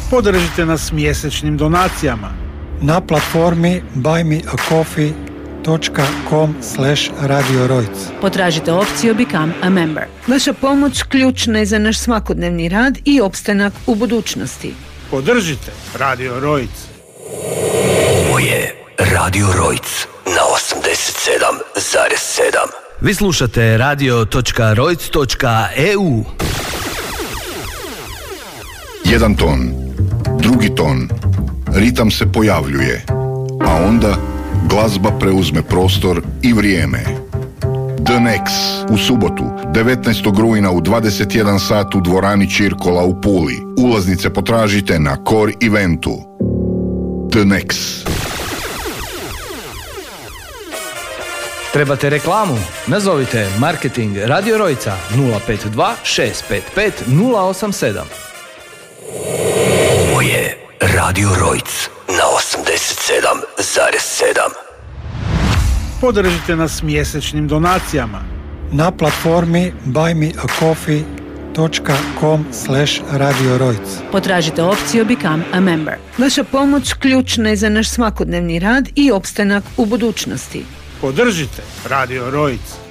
Podržite nas mjesečnim donacijama na platformi buymeacoffee.com/Radio Rojc. Potražite opciju Become a Member. Vaša pomoć ključna je za naš svakodnevni rad i opstanak u budućnosti. Podržite Radio Rojc. Ovo je Radio Rojc na 87,7. Vi slušate radio.rojc.eu. Jedan ton, drugi ton, ritam se pojavljuje, a onda glazba preuzme prostor i vrijeme. The Nex u subotu, 19. rujna u 21 sat u dvorani Čirkola u Puli. Ulaznice potražite na Core Eventu. The Nex. Trebate reklamu? Nazovite marketing Radio Rojca 052 655 087. Ovo je Radio Rojc na 87,7. Podržite nas mjesečnim donacijama na platformi buymeacoffee.com/Radio Rojc. Potražite opciju Become a Member. Vaša pomoć ključna je za naš svakodnevni rad i opstanak u budućnosti. Podržite Radio Rojc.